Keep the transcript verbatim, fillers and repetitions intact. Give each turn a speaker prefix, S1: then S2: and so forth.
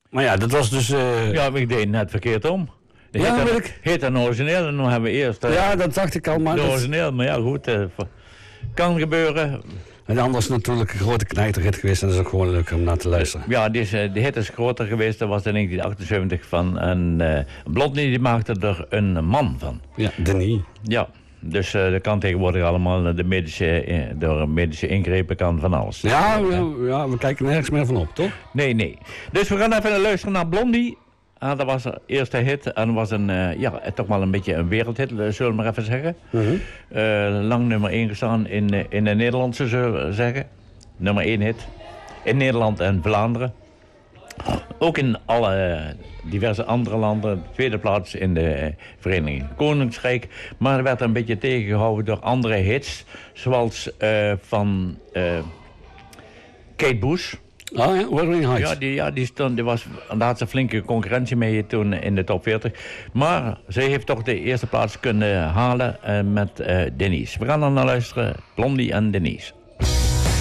S1: Maar ja, dat was dus... Uh...
S2: Ja, ik deed net verkeerd om. De
S1: ja,
S2: heet
S1: weet ik.
S2: Heet een origineel en nu hebben we eerst... Uh,
S1: ja, dat dacht ik al, maar...
S2: De
S1: dat...
S2: origineel, maar ja, goed. Uh, kan gebeuren.
S1: En anders natuurlijk een grote knijterhit geweest en dat is ook gewoon leuk om naar te luisteren.
S2: Ja, die is, de hit is groter geweest. Dat was in negentien achtenzeventig van een uh, Blondie, die maakte er een man van.
S1: Ja, Denis.
S2: Ja, dus uh, dat kan tegenwoordig allemaal. De medische, uh, door medische ingrepen kan van alles.
S1: Ja, ja, ja, we kijken nergens meer van op, toch?
S2: Nee, nee. Dus we gaan even luisteren naar Blondie. Ah, dat was de eerste hit en was een, uh, ja, toch wel een beetje een wereldhit, zullen we maar even zeggen.
S1: Mm-hmm.
S2: Uh, lang nummer één gestaan in, in de Nederlandse, zullen we zeggen. Nummer één hit. In Nederland en Vlaanderen. Ook in alle uh, diverse andere landen. Tweede plaats in de uh, Verenigd Koninkrijk. Maar er werd een beetje tegengehouden door andere hits. Zoals uh, van uh, Kate Bush.
S1: Oh ja, Wuthering Heights.
S2: Ja, die, ja, die stond, die was, daar had ze flinke concurrentie mee toen in de top veertig. Maar ze heeft toch de eerste plaats kunnen halen uh, met uh, Denise. We gaan dan naar luisteren, Blondie en Denise.